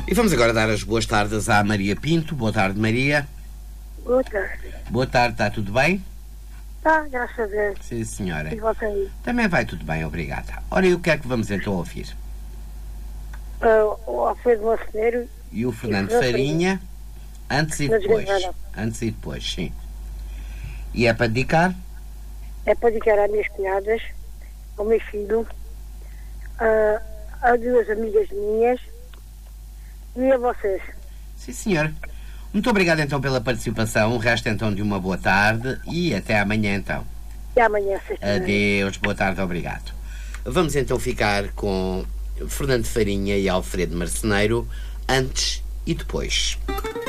E vamos agora dar as boas tardes à Maria Pinto. Boa tarde, Maria. Boa tarde. Boa tarde, está tudo bem? Tá, graças a Deus. Sim, senhora. E você aí? Também vai tudo bem, obrigada. Ora, e o que é que vamos então ouvir? O Alfredo Marceneiro. E o Fernando Farinha, antes e Na depois. desgraçada. Antes e depois, sim. E é para dedicar? É para dedicar às minhas cunhadas, ao meu filho, a duas amigas minhas e a vocês. Sim, senhor. Muito obrigado então pela participação. O resto então de uma boa tarde e até amanhã então. Até amanhã, sexta-feira. Adeus, boa tarde, obrigado. Vamos então ficar com Fernando Farinha e Alfredo Marceneiro, antes e depois.